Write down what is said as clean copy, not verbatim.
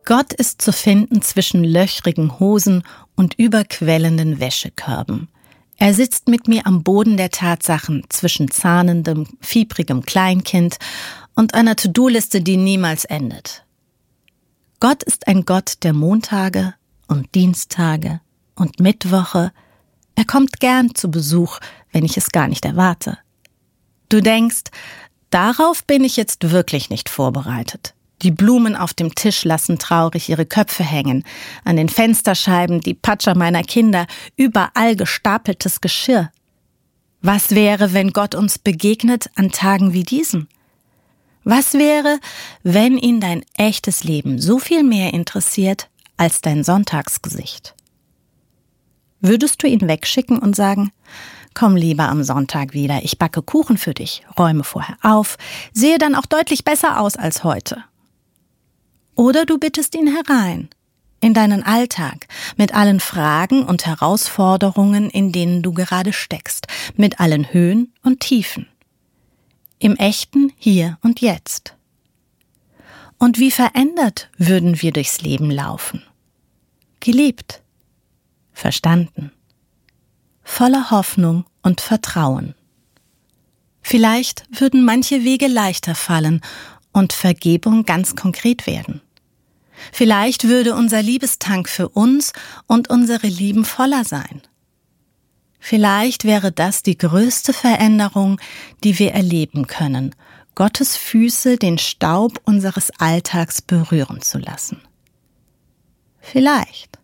Gott ist zu finden zwischen löchrigen Hosen und überquellenden Wäschekörben. Er sitzt mit mir am Boden der Tatsachen zwischen zahnendem, fiebrigem Kleinkind und einer To-Do-Liste, die niemals endet. Gott ist ein Gott der Montage und Dienstage und Mittwoche. Er kommt gern zu Besuch, wenn ich es gar nicht erwarte. Du denkst, darauf bin ich jetzt wirklich nicht vorbereitet. Die Blumen auf dem Tisch lassen traurig ihre Köpfe hängen. An den Fensterscheiben die Patscher meiner Kinder, überall gestapeltes Geschirr. Was wäre, wenn Gott uns begegnet an Tagen wie diesen? Was wäre, wenn ihn dein echtes Leben so viel mehr interessiert als dein Sonntagsgesicht? Würdest du ihn wegschicken und sagen, komm lieber am Sonntag wieder, ich backe Kuchen für dich, räume vorher auf, sehe dann auch deutlich besser aus als heute? Oder du bittest ihn herein, in deinen Alltag, mit allen Fragen und Herausforderungen, in denen du gerade steckst, mit allen Höhen und Tiefen. Im echten Hier und Jetzt. Und wie verändert würden wir durchs Leben laufen? Geliebt, verstanden, voller Hoffnung und Vertrauen. Vielleicht würden manche Wege leichter fallen und Vergebung ganz konkret werden. Vielleicht würde unser Liebestank für uns und unsere Lieben voller sein. Vielleicht wäre das die größte Veränderung, die wir erleben können, Gottes Füße den Staub unseres Alltags berühren zu lassen. Vielleicht.